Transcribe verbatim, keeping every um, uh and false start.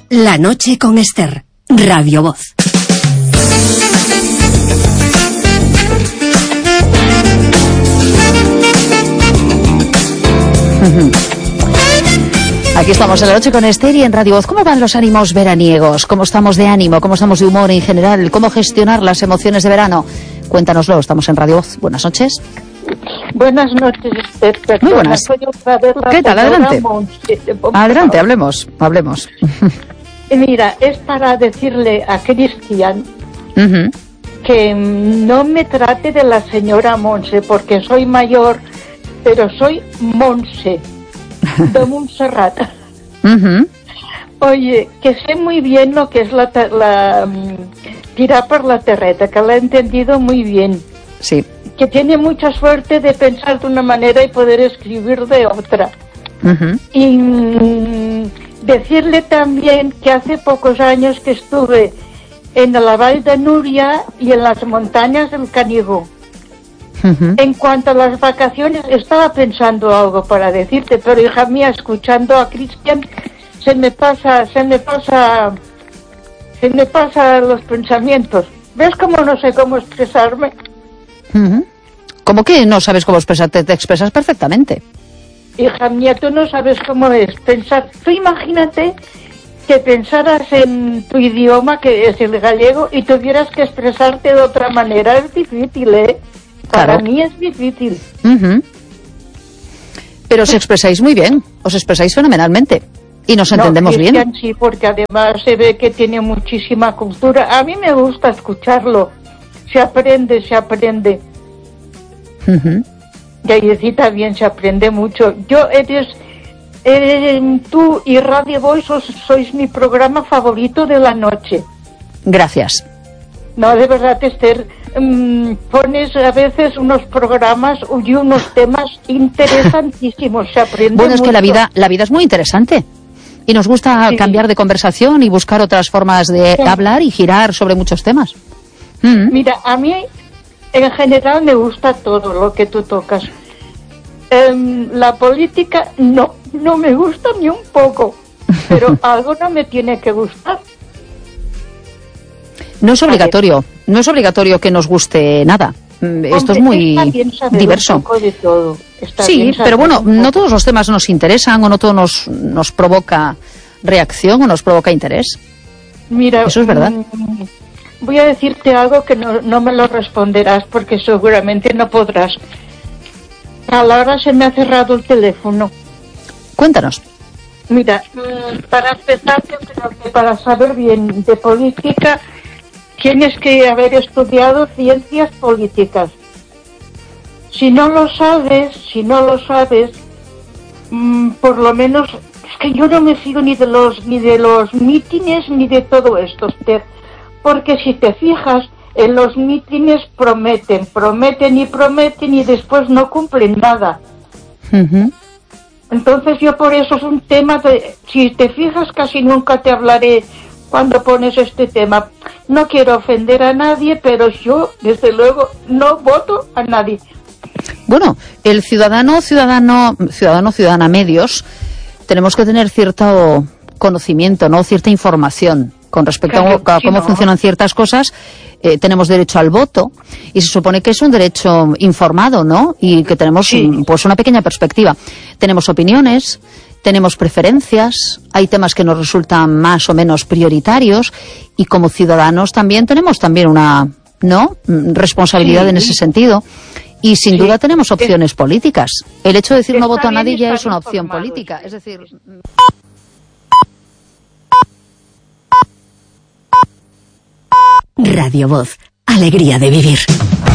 La noche con Esther, Radio Voz. Aquí estamos en La noche con Esther y en Radio Voz. ¿Cómo van los ánimos veraniegos? ¿Cómo estamos de ánimo? ¿Cómo estamos de humor en general? ¿Cómo gestionar las emociones de verano? Cuéntanoslo, estamos en Radio Voz. Buenas noches. Buenas noches, Esther. Perdona, muy buenas. ¿Qué tal? Adelante. Monse, Adelante, hablemos, hablemos. Mira, es para decirle a Cristian uh-huh. que no me trate de la señora Monse, porque soy mayor, pero soy Monse, de Montserrat. Uh-huh. Oye, que sé muy bien lo que es la, la um, tirar por la terreta, que la he entendido muy bien. Sí. Que tiene mucha suerte de pensar de una manera y poder escribir de otra. Uh-huh. Y mm, decirle también que hace pocos años que estuve en la Vall de Núria y en las montañas del Canigó. Uh-huh. En cuanto a las vacaciones, estaba pensando algo para decirte, pero hija mía, escuchando a Cristian, se me pasa, se me pasa, se me pasan los pensamientos. ¿Ves cómo no sé cómo expresarme? Uh-huh. ¿Cómo que no sabes cómo expresarte? Te expresas perfectamente. Hija mía, tú no sabes cómo es pensar. Tú imagínate que pensaras en tu idioma, que es el gallego, y tuvieras que expresarte de otra manera. Es difícil, ¿eh? Para Claro. mí es difícil. Uh-huh. Pero os expresáis muy bien, os expresáis fenomenalmente. Y nos entendemos no, Cristian, bien. Sí, porque además se ve que tiene muchísima cultura. A mí me gusta escucharlo. Se aprende, se aprende. Uh-huh. Y ahí también se aprende mucho. Yo eres... Eh, tú y Radio Voice sos, sois mi programa favorito de la noche. Gracias. No, de verdad, Esther, mmm, pones a veces unos programas y unos temas interesantísimos, se aprende Bueno, es mucho. que la vida, la vida es muy interesante. Y nos gusta Sí. cambiar de conversación y buscar otras formas de Sí. hablar y girar sobre muchos temas. Mm. Mira, a mí en general me gusta todo lo que tú tocas. Um, la política no, no me gusta ni un poco, pero algo no me tiene que gustar. No es obligatorio, no es obligatorio que nos guste nada. Mm, Esto es Hombre, muy está bien saber diverso. un poco de todo. Está Sí, bien saber pero bueno, un poco. no todos los temas nos interesan o no todo nos, nos provoca reacción o nos provoca interés. Mira, Eso es verdad. mm, voy a decirte algo que no, no me lo responderás porque seguramente no podrás. A la hora se me ha cerrado el teléfono. Cuéntanos. Mira, mm, para empezar, yo creo que para saber bien de política tienes que haber estudiado ciencias políticas. Si no lo sabes, si no lo sabes, mm, por lo menos es que yo no me fío ni de los ni de los mítines ni de todo esto, Esther, porque si te fijas en los mítines prometen, prometen y prometen y después no cumplen nada. Uh-huh. Entonces yo por eso es un tema de, si te fijas casi nunca te hablaré cuando pones este tema. No quiero ofender a nadie, pero yo desde luego no voto a nadie. Bueno, el ciudadano, ciudadano, ciudadano, ciudadana medios, tenemos que tener cierto conocimiento, ¿no? Cierta información con respecto Claro, a, a sí, cómo no. funcionan ciertas cosas. Eh, tenemos derecho al voto y se supone que es un derecho informado, ¿no? Y que tenemos Sí. pues una pequeña perspectiva. Tenemos opiniones, tenemos preferencias, hay temas que nos resultan más o menos prioritarios y como ciudadanos también tenemos también una, ¿no? responsabilidad Sí. en ese sentido. Y sin Sí. duda tenemos opciones políticas. El hecho de decir no Está voto a bien nadie ya estar es una opción informado, política. sí. Es decir... Radio Voz, alegría de vivir.